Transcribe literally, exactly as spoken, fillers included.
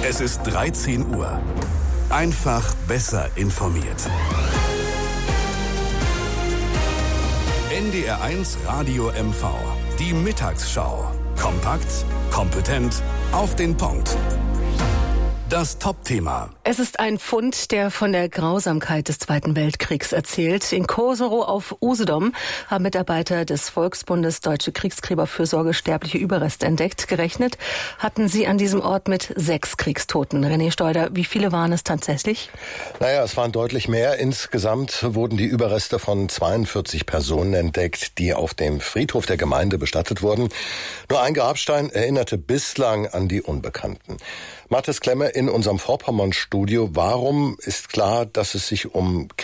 Es ist dreizehn Uhr. Einfach besser informiert. N D R eins Radio M V. Die Mittagsschau. Kompakt, kompetent, auf den Punkt. Das Top-Thema. Es ist ein Fund, der von der Grausamkeit des Zweiten Weltkriegs erzählt. In Koserow auf Usedom haben Mitarbeiter des Volksbundes Deutsche Kriegsgräberfürsorge sterbliche Überreste entdeckt. Gerechnet hatten sie an diesem Ort mit sechs Kriegstoten. René Steuder, wie viele waren es tatsächlich? Naja, es waren deutlich mehr. Insgesamt wurden die Überreste von zweiundvierzig Personen entdeckt, die auf dem Friedhof der Gemeinde bestattet wurden. Nur ein Grabstein erinnerte bislang an die Unbekannten. Mathis Klemme in unserem Vorpommern-Studio. Warum ist klar, dass es sich um